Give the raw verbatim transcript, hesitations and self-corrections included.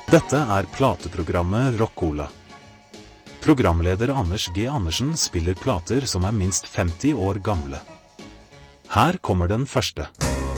Dette er plateprogrammet Rockola. Programleder Anders G. Andersen spiller plater som er minst femti år gamle. Her kommer den første.